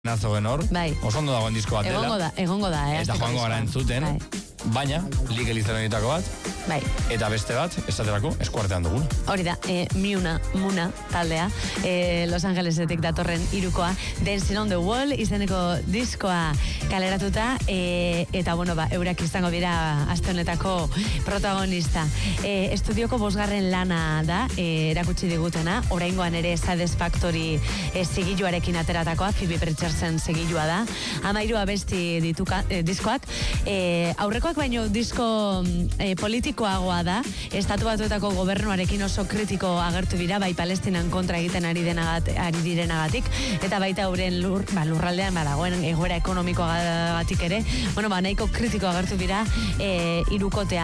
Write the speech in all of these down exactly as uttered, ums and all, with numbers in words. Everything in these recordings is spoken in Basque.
Nazogen hor, bai. Oso ondo dagoen disko bat dela. Egongo da, egongo da, eh? Eta joango gara entzuten, bai. Baina, Like Lizeronetako bat, bai. Eta beste bat, esaterako, eskuartean duguna. Hori da, e, Miuna, Muna taldea, e, Los Angelesetik datorren irukoa, Dancing on the Wall izeneko diskoa kaleratuta, e, eta bueno, ba, eurak izango dira aste honetako protagonista. E, estudioko bosgarren lana da, e, erakutsi digutena, oraingoan ere Satisfactory e, zigiluarekin ateratakoa, Phoebe Bridgersen zigilua da, amairu abesti dituka, e, diskoak, e, aurrekoak baino disko e, politikoagoa da, estatu batuetako gobernuarekin oso kritiko agertu dira, bai Palestinan kontra egiten ari denagat, ari direnagatik, eta baita euren lur, ba, lurraldean badagoen egoera ekonomikoagatik ere, bueno, ba, nahiko kritiko agertu dira e, irukotea.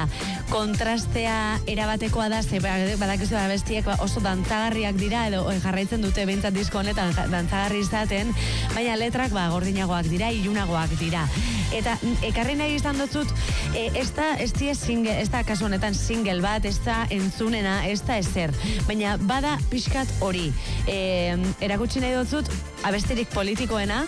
Kontrastea erabatekoa da, ze badakizu abestiek ba, oso dantzagarriak dira, edo jarraitzen dute behintzat disko honetan dantzagarri izaten, baina letrak ba, gordinagoak dira, ilunagoak dira. Eta ekarri nahi izan dut, e, ez da, ez da single, ez da kasu honetan single bat, ez da entzunena, ez da ezer. Baina bada pixkat hori. E, erakutsi nahi dut, abesterik politikoena,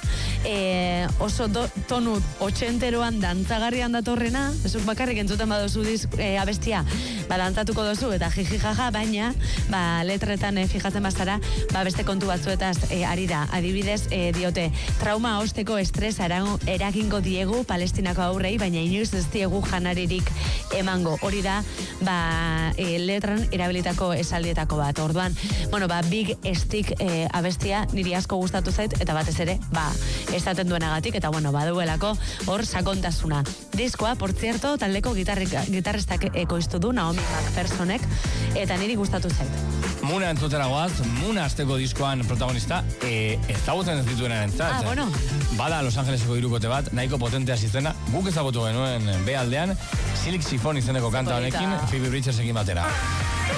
e, oso do, tonu otxenteroan dantzagarrian datorrena, ezuk bakarrik entzuten badozu diz, e, abestia, ba, dantzatuko dozu eta jiji jaja, baina ba, letretan e, fijatzen bazara, ba, beste kontu batzuetaz e, ari da. Adibidez, e, diote, trauma osteko estresa eragingo diegu Palestinako aurrei, baina inoiz ez diegu janaririk emango. Hori da, ba, e, letran erabilitako esaldietako bat. Orduan, bueno, ba, Big Stick e, abestia niri asko gustatu zait, eta batez ere, ba, esaten duenagatik, eta bueno, baduelako hor sakontasuna. Diskoa, por cierto, taldeko gitarristak ekoiztu du Naomi McPhersonek, eta niri gustatu zait. Muna entzutera goaz, Muna azteko diskoan protagonista, e, ezagutzen ez dituena entzat. Ah, bueno. Bada Los Angeleseko irukote bat, nahiko potentea zizena, guk ezagutu genuen B aldean, Silk Chiffon izeneko kanta honekin, Phoebe Bridgersekin batera.